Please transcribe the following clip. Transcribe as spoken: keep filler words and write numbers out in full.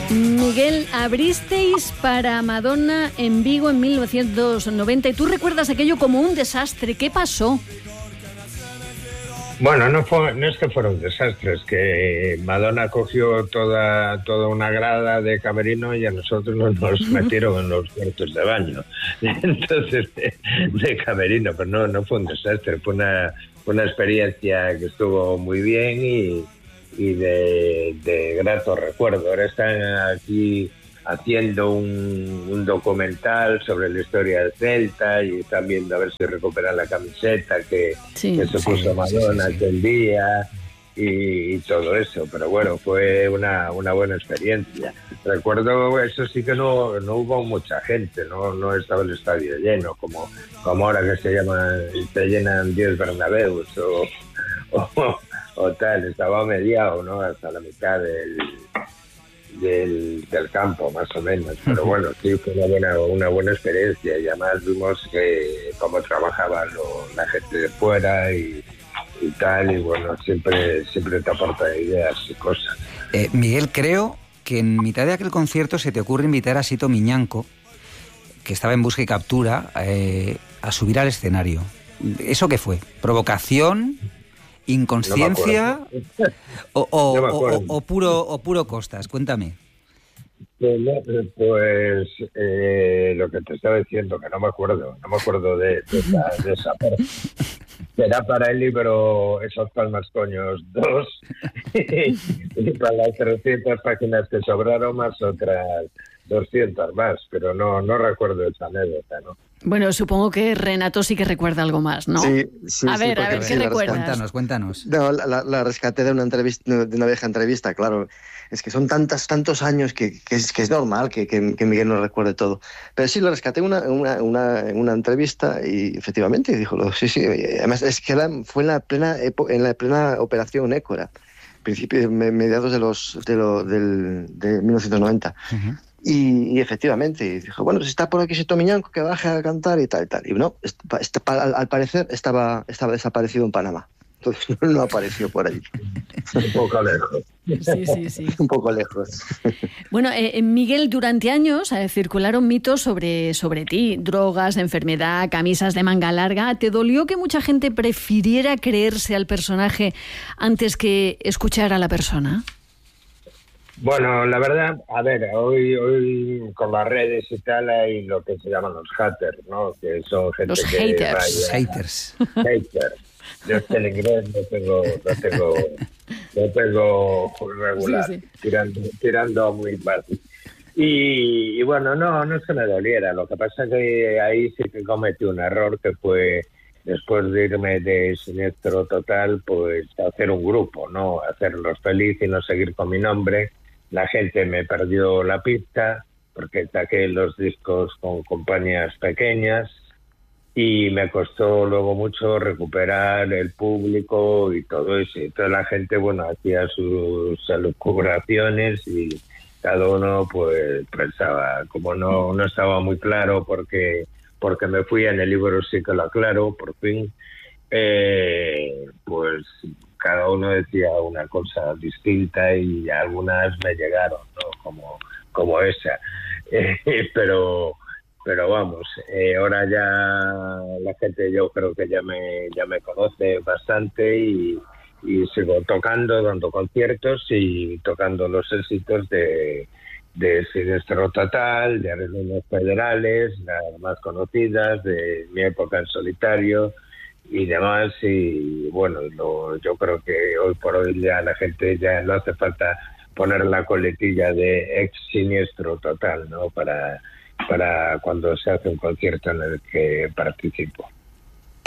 Miguel, abristeis para Madonna en Vigo en mil novecientos noventa y tú recuerdas aquello como un desastre. ¿Qué pasó? Bueno, no fue, no es que fuera un desastre, es que Madonna cogió toda toda una grada de camerino y a nosotros nos, nos metieron en los cuartos de baño. Entonces, de, de camerino, pero no, no fue un desastre, fue una, una experiencia que estuvo muy bien y, y de, de grato recuerdo. Ahora están aquí haciendo un, un documental sobre la historia del Celta y están viendo a ver si recuperan la camiseta que, sí, que se sí, puso Madonna sí, sí, sí. aquel día y, y todo eso, pero bueno, fue una, una buena experiencia. Recuerdo, eso sí que no, no hubo mucha gente, no, no estaba el estadio lleno como, como ahora que se llaman, se llenan diez Bernabéus o, o, o tal, estaba mediado, ¿no? Hasta la mitad del Del, del campo, más o menos, pero bueno, sí fue una buena una buena experiencia y además vimos que cómo trabajaba lo, la gente de fuera y, y tal, y bueno, siempre siempre te aporta ideas y cosas. Eh, Miguel, creo que en mitad de aquel concierto se te ocurre invitar a Sito Miñanco, que estaba en busca y captura, eh, a subir al escenario. ¿Eso qué fue? ¿Provocación? ¿Inconsciencia no o, o, no o, o puro o puro costas? Cuéntame. Pues eh, lo que te estaba diciendo, que no me acuerdo, no me acuerdo de, de, esa, de esa parte. Será para el libro Esos Palmas Coños dos y para las trescientas páginas que sobraron más otras doscientas más, pero no, no recuerdo esa anécdota, ¿no? Bueno, supongo que Renato sí que recuerda algo más, ¿no? Sí, sí. A sí, ver, a ver, ¿qué recuerdas? Cuéntanos, cuéntanos. No, la, la rescaté de una entrevista, de una vieja entrevista, claro. Es que son tantas, tantos años que, que, es, que es normal que, que, que Miguel no recuerde todo. Pero sí, lo rescaté en una, una, una, una entrevista y efectivamente dijo, sí, sí. Además, es que era, fue en la plena en la plena operación Écora, principios, mediados de los de, lo, del, de mil novecientos noventa. Uh-huh. Y, y efectivamente, y dijo, bueno, si está por aquí Sito Miñanco, que baje a cantar y tal y tal. Y no, está, está, al, al parecer estaba, estaba desaparecido en Panamá. Entonces no, no apareció por allí. Un poco lejos. Sí, sí, sí. Un poco lejos. Bueno, eh, Miguel, durante años eh, circularon mitos sobre, sobre ti, drogas, enfermedad, camisas de manga larga. ¿Te dolió que mucha gente prefiriera creerse al personaje antes que escuchar a la persona? Bueno, la verdad, a ver, hoy hoy con las redes y tal hay lo que se llaman los haters, ¿no? Que son gente los que haters. Vaya, haters. Haters. Yo es que el inglés no tengo, no tengo, no tengo regular, sí, sí. tirando, tirando muy fácil. Y, y bueno, no, no es que me doliera. Lo que pasa es que ahí sí que cometí un error que fue después de irme de Siniestro Total, pues hacer un grupo, ¿no? Hacerlos feliz y no seguir con mi nombre. La gente me perdió la pista porque saqué los discos con compañías pequeñas y me costó luego mucho recuperar el público y todo eso. Y toda la gente, bueno, hacía sus elucubraciones y cada uno pues pensaba, como no, no estaba muy claro porque, porque me fui, en el libro sí que lo aclaro, por fin, eh, pues cada uno decía una cosa distinta y algunas me llegaron, ¿no? Como, como esa. Eh, pero pero vamos, eh, ahora ya la gente yo creo que ya me ya me conoce bastante y, y sigo tocando, dando conciertos y tocando los éxitos de, de Siniestro Total, de Arreglos Federales, las más conocidas, de mi época en solitario y demás. Y bueno, lo, yo creo que hoy por hoy ya la gente ya no hace falta poner la coletilla de ex Siniestro Total, ¿no? Para, para cuando se hace un concierto en el que participo.